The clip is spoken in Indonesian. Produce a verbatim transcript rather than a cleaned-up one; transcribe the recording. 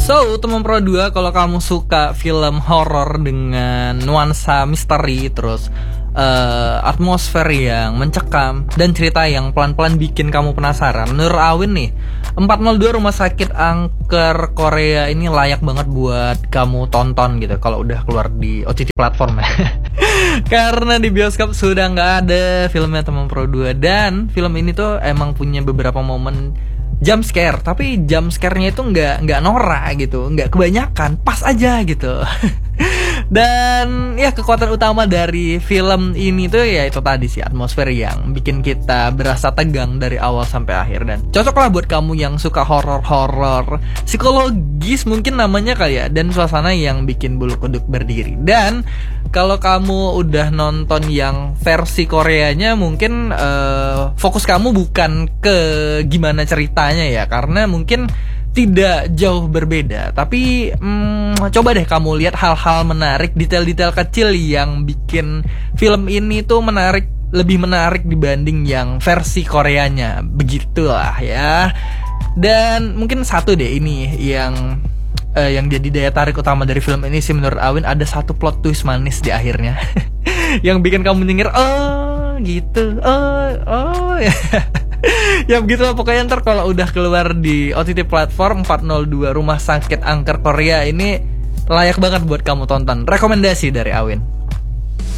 So, teman Pro dua, kalau kamu suka film horor dengan nuansa misteri, terus uh, atmosfer yang mencekam, dan cerita yang pelan-pelan bikin kamu penasaran, menurut Awin nih, empat nol dua Rumah Sakit Angker Korea ini layak banget buat kamu tonton gitu kalau udah keluar di O T T platform ya. Karena di bioskop sudah nggak ada filmnya teman Pro dua. Dan film ini tuh emang punya beberapa momen jump scare, tapi jump scare-nya itu nggak nggak norak gitu, nggak kebanyakan, pas aja gitu. Dan ya kekuatan utama dari film ini tuh ya itu tadi sih, atmosfer yang bikin kita berasa tegang dari awal sampai akhir. Dan cocok lah buat kamu yang suka horor-horor psikologis mungkin namanya kali ya, dan suasana yang bikin bulu kuduk berdiri. Dan kalau kamu udah nonton yang versi Koreanya, mungkin uh, fokus kamu bukan ke gimana ceritanya ya, karena mungkin tidak jauh berbeda. Tapi hmm, coba deh kamu lihat hal-hal menarik, detail-detail kecil yang bikin film ini tuh menarik, lebih menarik dibanding yang versi Koreanya. Begitulah ya. Dan mungkin satu deh ini yang uh, yang jadi daya tarik utama dari film ini sih menurut Awin, ada satu plot twist manis di akhirnya. Yang bikin kamu nyengir, oh gitu, oh oh ya. Ya begitu lah pokoknya. Ntar kalau udah keluar di O T T platform, empat nol dua Rumah Sakit Angker Korea ini layak banget buat kamu tonton. Rekomendasi dari Awin.